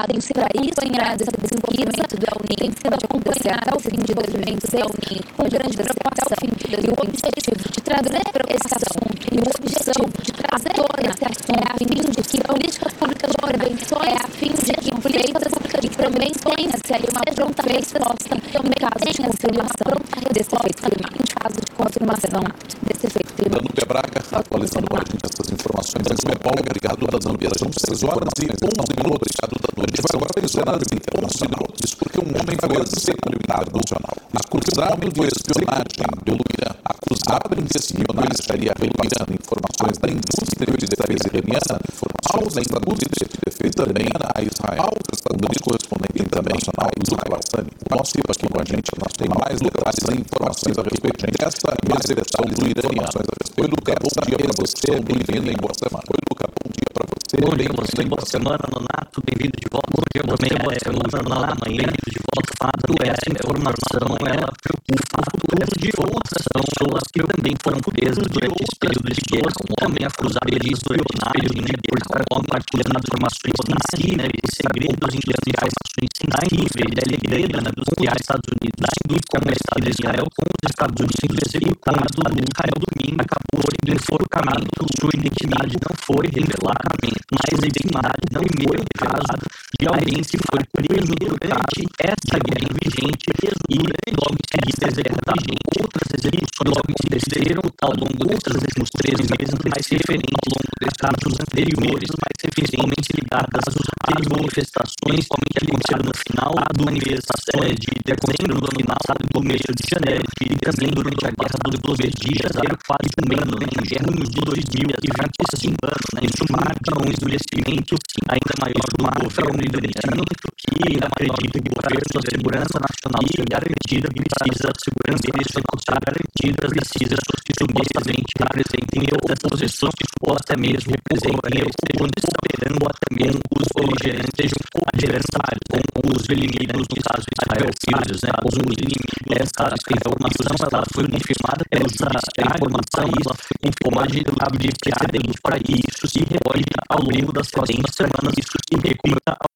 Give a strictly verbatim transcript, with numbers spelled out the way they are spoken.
tem sido acompanhada essa desenvolvimento do El Niño, tem sido acompanhada ao fim de dois mil e vinte e seis, com grande proposta ao fim de dois mil e vinte e sete, de trazer esse assunto e o objetivo de trazer esse assunto é a fim de que políticas públicas de prevenção é a fim de que políticas públicas de prevenção tenha-se aí uma pronta resposta no caso de confirmação desse efeito climático, em caso de confirmação desse efeito climático. Dano Braga, atualizando para a gente essas informações. Paulo, obrigado das ambientações, seis horas e onze minutos. A gente vai agora para o cenário internacional. Isso porque um homem foi executado nacional. Acusado de espionagem pelo Irã. Acusado de espionagem estaria revelando informações da indústria de defesa iraniana aos Estados Unidos e também a Israel. O nosso correspondente internacional, Lucas Bassani, participa aqui com a gente. Nós temos mais detalhes e informações a respeito dessa execução do iraniano. Oi, Lucas, bom dia para você. Bem-vindo em boa semana. Oi, Lucas, bom dia para você. Bom dia para você, boa semana, Nonato. Bem-vindo de volta. Bom dia também, boa semana, Nonato. Bem-vindo de volta. O fato é essa informação, ela preocupa o futuro de outras pessoas que também foram presas durante esse período de guerra. Um homem acusado de espionagem, né, por estar compartilhando informações em si, né, de segredos industriais, da indústria delegrada, né, dos Estados Unidos, da indústria comercial de Israel com os Estados Unidos, executado no Israel domingo, acabou sendo enforcado, sua identidade não foi revelada, mas a identidade não primeiro caso de alguém que foi preso durante essa guerra vigente e logo em seguida executado. Outras execuções logo se desceram ao longo desses últimos três meses, mais referente ao longo desses casos anteriores, mais principalmente ligadas às manifestações, somente aconteceram no final do mês de dezembro, no final do mês de janeiro, e também durante a guerra dos doze dias, quase um ano, né, em junho de dois mil e vinte e cinco, né, isso marca um endurecimento ainda maior do governo iraniano, que acredita que o governo da segurança nacional seja garantida, precisa a segurança nacional ser garantida, precisa que supostamente representem a oposição ou até mesmo representem a oposição, esperando até mesmo os beligerantes sejam adversários, com os inimigos, no caso Israel, filhos, né, os inimigos. Essa informação ela foi confirmada pela informação, ela foi confirmada de precedente para que isso se repita ao longo das próximas semanas, isso se repita